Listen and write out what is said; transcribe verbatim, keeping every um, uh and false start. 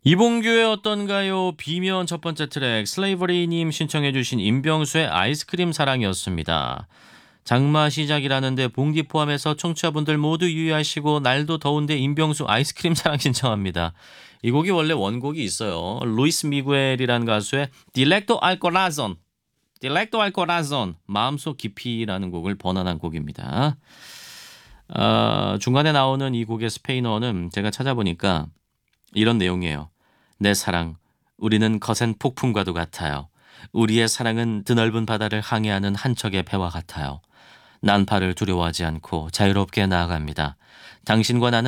이봉규의 어떤가요? 비면 첫 번째 트랙 슬레이버리님 신청해 주신 임병수의 아이스크림 사랑이었습니다. 장마 시작이라는데 봉디 포함해서 청취자분들 모두 유의하시고 날도 더운데 임병수 아이스크림 사랑 신청합니다. 이 곡이 원래 원곡이 있어요. 루이스 미구엘이라는 가수의 딜렉토 알코라존 딜렉토 알코라존 마음속 깊이라는 곡을 번안한 곡입니다. 아, 중간에 나오는 이 곡의 스페인어는 제가 찾아보니까 이런 내용이에요. 내 사랑, 우리는 거센 폭풍과도 같아요. 우리의 사랑은 드넓은 바다를 항해하는 한 척의 배와 같아요. 난파를 두려워하지 않고 자유롭게 나아갑니다. 당신과 나는